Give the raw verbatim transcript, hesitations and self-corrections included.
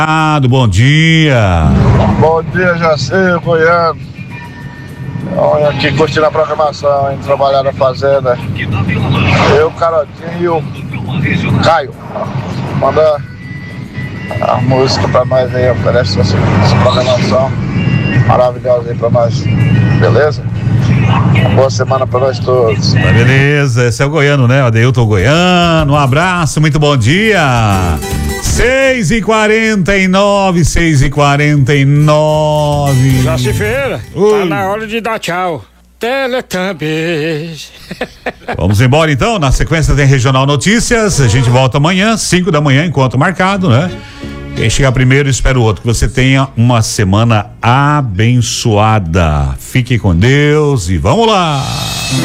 Bom dia. Bom dia, Jaci, Goiano. Olha aqui curtindo a programação, indo trabalhar na fazenda. Eu, Carotinho e o Caio. Manda a música pra nós aí, oferece essa, essa programação maravilhosa aí pra nós. Beleza? Boa semana pra nós todos. Tá, beleza, esse é o Goiano, né? O Adeilton Goiano, um abraço, muito bom dia. seis e quarenta e nove, seis e quarenta e nove. Jaci Ferreira, Oi. tá na hora de dar tchau. Teletubbies. Vamos embora então, na sequência tem Regional Notícias, a gente volta amanhã, cinco da manhã, encontro marcado, né? Quem chegar primeiro espera o outro. Que você tenha uma semana abençoada. Fique com Deus e vamos lá!